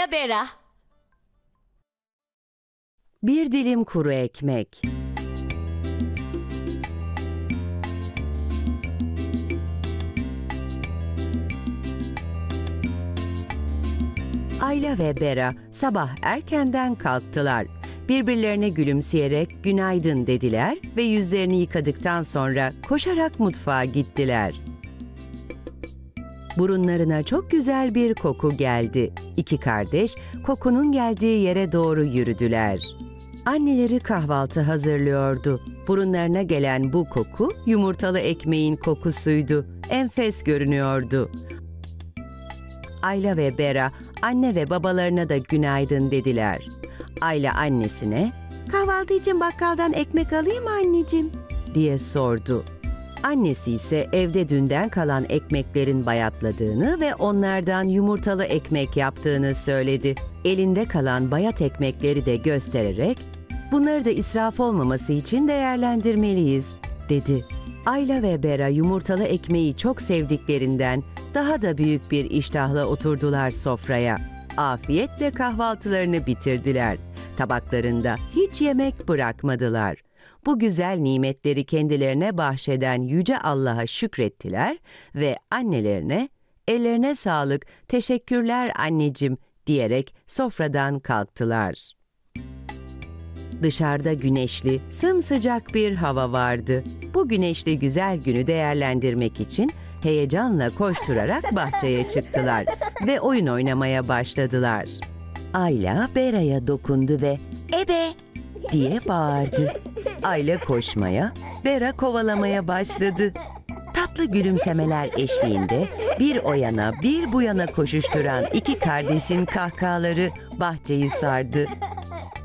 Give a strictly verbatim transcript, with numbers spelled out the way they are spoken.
Ayla Bera. Bir dilim kuru ekmek. Ayla ve Bera sabah erkenden kalktılar. Birbirlerine gülümseyerek günaydın dediler ve yüzlerini yıkadıktan sonra koşarak mutfağa gittiler. Burunlarına çok güzel bir koku geldi. İki kardeş kokunun geldiği yere doğru yürüdüler. Anneleri kahvaltı hazırlıyordu. Burunlarına gelen bu koku yumurtalı ekmeğin kokusuydu. Enfes görünüyordu. Ayla ve Bera anne ve babalarına da günaydın dediler. Ayla annesine, "Kahvaltı için bakkaldan ekmek alayım mı anneciğim?" diye sordu. Annesi ise evde dünden kalan ekmeklerin bayatladığını ve onlardan yumurtalı ekmek yaptığını söyledi. Elinde kalan bayat ekmekleri de göstererek, "Bunları da israf olmaması için değerlendirmeliyiz," dedi. Ayla ve Bera yumurtalı ekmeği çok sevdiklerinden daha da büyük bir iştahla oturdular sofraya. Afiyetle kahvaltılarını bitirdiler. Tabaklarında hiç yemek bırakmadılar. Bu güzel nimetleri kendilerine bahşeden Yüce Allah'a şükrettiler ve annelerine, "Ellerine sağlık, teşekkürler anneciğim," diyerek sofradan kalktılar. Dışarıda güneşli, sımsıcak bir hava vardı. Bu güneşli güzel günü değerlendirmek için heyecanla koşturarak bahçeye çıktılar ve oyun oynamaya başladılar. Ayla Bera'ya dokundu ve "Ebe!" diye bağırdı. Ayla koşmaya, Bera kovalamaya başladı. Tatlı gülümsemeler eşliğinde bir o yana bir bu yana koşuşturan iki kardeşin kahkahaları bahçeyi sardı.